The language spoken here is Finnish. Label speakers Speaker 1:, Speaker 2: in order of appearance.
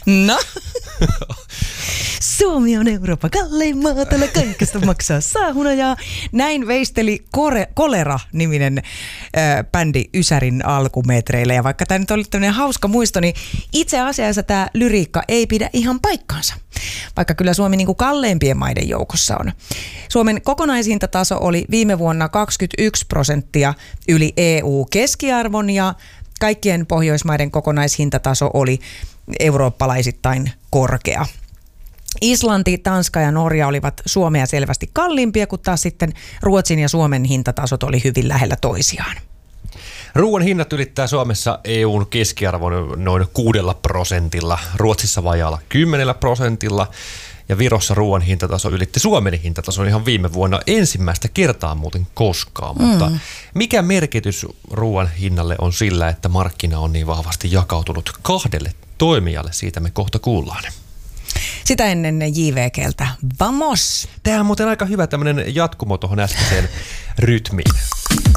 Speaker 1: No? Suomi on Euroopan kallein maa, täällä kaikesta maksaa saahuna ja näin veisteli Kolera-niminen bändi Ysärin alkumetreillä. Ja vaikka tämä nyt oli tämmöinen hauska muisto, niin itse asiassa tämä lyriikka ei pidä ihan paikkaansa. Vaikka kyllä Suomi niin kuin kalleimpien maiden joukossa on. Suomen kokonaishintataso oli viime vuonna 21% yli EU-keskiarvon ja kaikkien Pohjoismaiden kokonaishintataso oli eurooppalaisittain korkea. Islanti, Tanska ja Norja olivat Suomea selvästi kalliimpia, kun taas sitten Ruotsin ja Suomen hintatasot oli hyvin lähellä toisiaan.
Speaker 2: Ruoan hinnat ylittää Suomessa EUn keskiarvon noin 6%, Ruotsissa vajaalla 10% ja Virossa ruoan hintataso ylitti Suomen hintatason ihan viime vuonna ensimmäistä kertaa muuten koskaan. Mutta mikä merkitys ruoan hinnalle on sillä, että markkina on niin vahvasti jakautunut kahdelle toimijalle? Siitä me kohta kuullaan.
Speaker 1: Sitä ennen JVG:ltä. Vamos!
Speaker 2: Tämä on muuten aika hyvä tämmöinen jatkumo tuohon äskeiseen rytmiin.